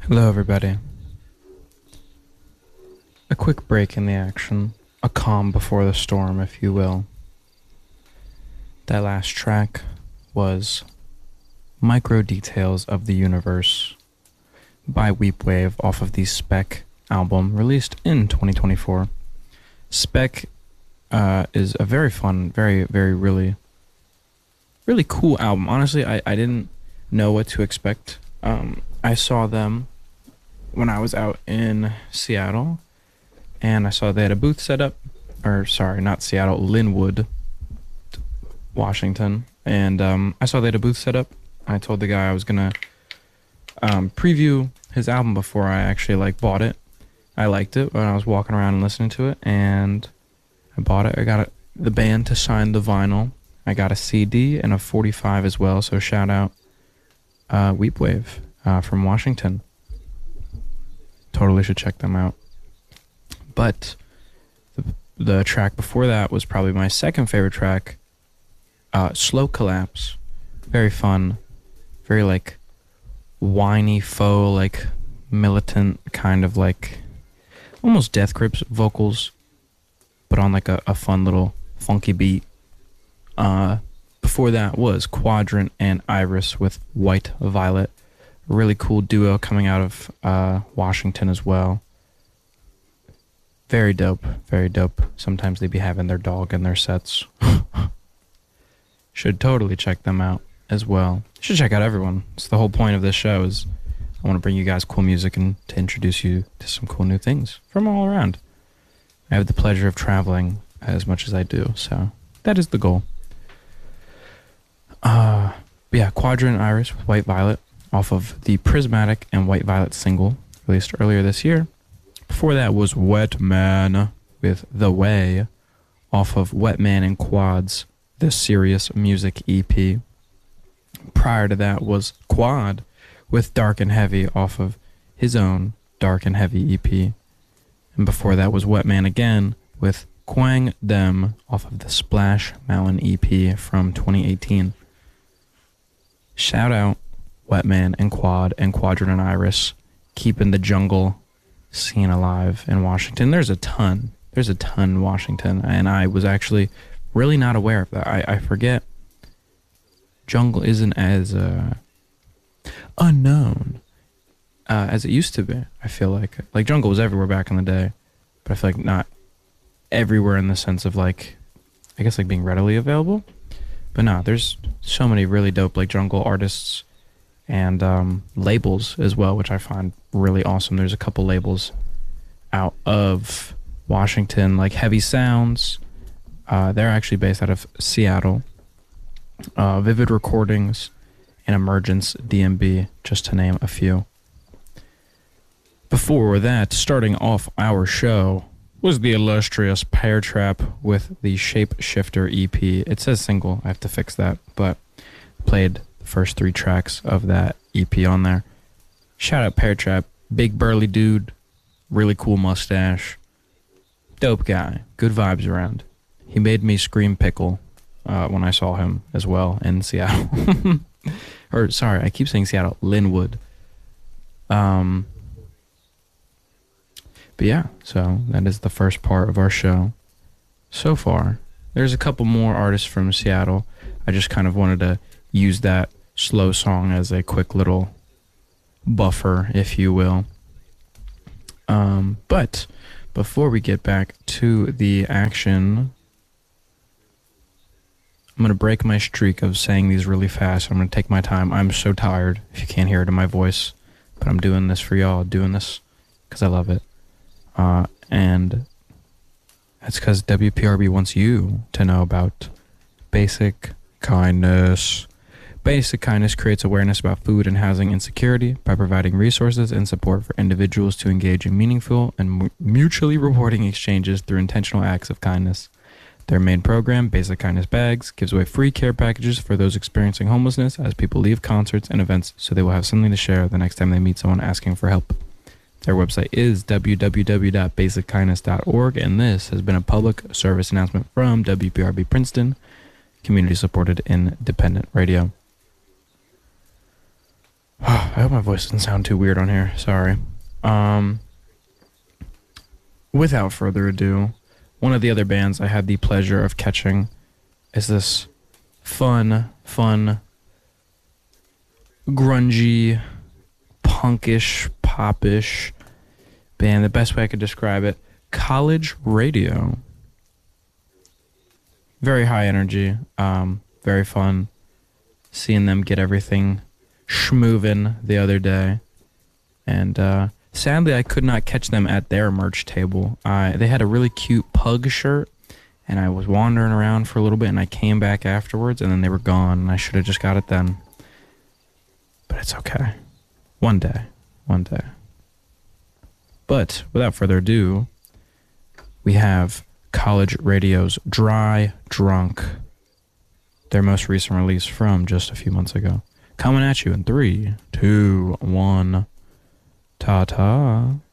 Hello, everybody. A quick break in the action, a calm before the storm, if you will. That last track was Micro Details of the Universe by Weepwave off of the Spec album released in 2024. Spec is a very fun, really cool album. Honestly, I didn't know what to expect. I saw them when I was out in Seattle, and I saw they had a booth set up, or sorry, not Seattle, Linwood, Washington, and I saw they had a booth set up. I told the guy I was gonna preview his album before I actually bought it. I liked it when I was walking around and listening to it, and I bought it. I got the band to sign the vinyl. I got a CD and a 45 as well. So shout out Weepwave from Washington. Totally should check them out. But the track before that was probably my second favorite track, Slow Collapse. Very fun, very whiny, faux, militant kind of almost Death Grips vocals, but on a fun little funky beat. Before that was Quadrant and Iris with White Violet. A really cool duo coming out of Washington as well. Very dope, very dope. Sometimes they be having their dog in their sets. Should totally check them out as well. Should check out everyone. It's the whole point of this show is I want to bring you guys cool music and to introduce you to some cool new things from all around. I have the pleasure of traveling as much as I do, so that is the goal. Yeah, Quadrant and Iris with White Violet off of the Prismatic and White Violet single released earlier this year. Before that was Wet Man with The Way off of Wet Man and Quad's The Serious Music EP. Prior to that was Quad with Dark and Heavy off of his own Dark and Heavy EP. And before that was Wet Man again with Quang Dem off of the Splash Mountain EP from 2018. Shout out Wet Man and Quad and Quadrant and Iris, keeping the jungle scene alive in Washington. There's a ton in Washington, and I was actually really not aware of that. I forget jungle isn't as unknown as it used to be. I feel like jungle was everywhere back in the day, but I feel like not everywhere in the sense of I guess being readily available. But no, there's so many really dope jungle artists and labels as well, which I find really awesome. There's a couple labels out of Washington, like Heavy Sounds. They're actually based out of Seattle. Vivid Recordings and Emergence DMB, just to name a few. Before that, starting off our show, was the illustrious Pear Trap with the Shape Shifter EP. It says single, I have to fix that, but played the first 3 tracks of that EP on there. Shout out Pear Trap, big burly dude, really cool mustache, dope guy, good vibes around. He made me scream pickle when I saw him as well in Seattle. Or sorry, I keep saying Seattle, Linwood. But yeah, so that is the first part of our show so far. There's a couple more artists from Seattle. I just kind of wanted to use that slow song as a quick little buffer, if you will. But before we get back to the action, I'm going to break my streak of saying these really fast. I'm going to take my time. I'm so tired, if you can't hear it in my voice. But I'm doing this for y'all, doing this because I love it. And that's because WPRB wants you to know about basic kindness. Basic kindness creates awareness about food and housing insecurity by providing resources and support for individuals to engage in meaningful and mutually rewarding exchanges through intentional acts of kindness. Their main program, Basic Kindness Bags, gives away free care packages for those experiencing homelessness as people leave concerts and events so they will have something to share the next time they meet someone asking for help. Their website is www.basickindness.org, and this has been a public service announcement from WPRB Princeton, community-supported independent radio. I I hope my voice doesn't sound too weird on here. Sorry. Without further ado, one of the other bands I had the pleasure of catching is this fun, grungy, punkish, popish band. The best way I could describe it, College Radio. Very high energy, very fun. Seeing them get everything schmoovin' the other day. And sadly, I could not catch them at their merch table. They had a really cute pug shirt, and I was wandering around for a little bit, and I came back afterwards, and then they were gone, and I should have just got it then. But it's okay. One day. But without further ado, we have College Radio's Dry Drunk, their most recent release from just a few months ago. Coming at you in 3, 2, 1. Ta-ta.